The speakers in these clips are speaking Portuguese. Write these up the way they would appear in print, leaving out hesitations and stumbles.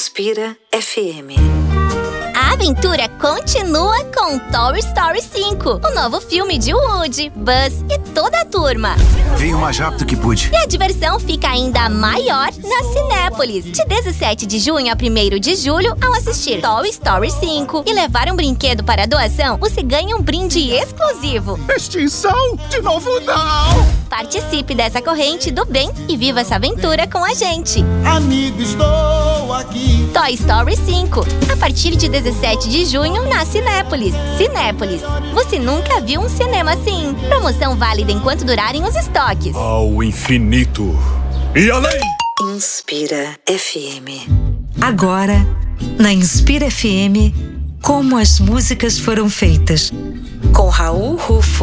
Inspira FM. A aventura continua com Toy Story 5, o novo filme de Woody, Buzz e toda a turma. Veio o mais rápido que pude. E a diversão fica ainda maior na Cinépolis. De 17 de junho a 1º de julho, ao assistir Toy Story 5 e levar um brinquedo para doação, você ganha um brinde exclusivo. Extinção? De novo não! Participe dessa corrente do bem e viva essa aventura com a gente. Amigo, estou aqui. Toy Story 5, a partir de 17 de junho na Cinépolis. Cinépolis, você nunca viu um cinema assim. Promoção válida enquanto durarem os estoques. Ao infinito e além. Inspira FM. Agora, na Inspira FM, como as músicas foram feitas. Com Raul Rufo.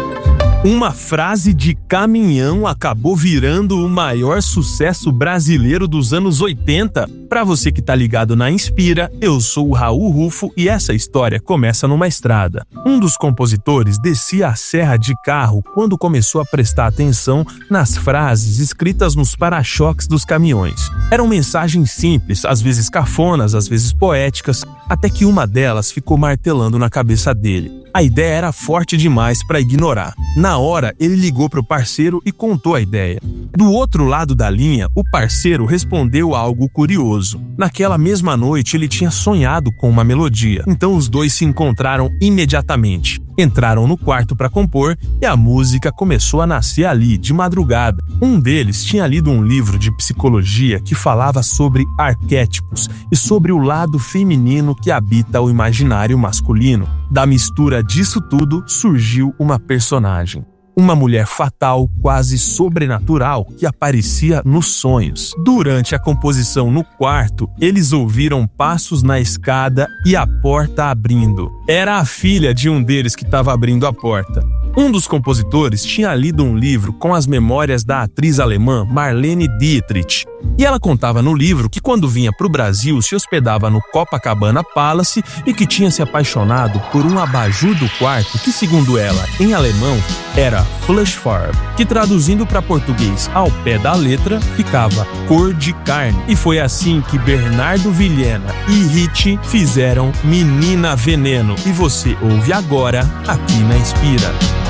Uma frase de caminhão acabou virando o maior sucesso brasileiro dos anos 80. Para você que tá ligado na Inspira, eu sou o Raul Rufo e essa história começa numa estrada. Um dos compositores descia a serra de carro quando começou a prestar atenção nas frases escritas nos para-choques dos caminhões. Eram mensagens simples, às vezes cafonas, às vezes poéticas, até que uma delas ficou martelando na cabeça dele. A ideia era forte demais para ignorar. Na hora, ele ligou para o parceiro e contou a ideia. Do outro lado da linha, o parceiro respondeu algo curioso. Naquela mesma noite, ele tinha sonhado com uma melodia, então os dois se encontraram imediatamente. Entraram no quarto para compor e a música começou a nascer ali, de madrugada. Um deles tinha lido um livro de psicologia que falava sobre arquétipos e sobre o lado feminino que habita o imaginário masculino. Da mistura disso tudo surgiu uma personagem. Uma mulher fatal, quase sobrenatural, que aparecia nos sonhos. Durante a composição no quarto, eles ouviram passos na escada e a porta abrindo. Era a filha de um deles que estava abrindo a porta. Um dos compositores tinha lido um livro com as memórias da atriz alemã Marlene Dietrich. E ela contava no livro que quando vinha para o Brasil se hospedava no Copacabana Palace e que tinha se apaixonado por um abajur do quarto que, segundo ela, em alemão, era Fleischfarbe, que traduzindo para português ao pé da letra ficava cor de carne. E foi assim que Bernardo Vilhena e Ritchie fizeram Menina Veneno. E você ouve agora aqui na Inspira.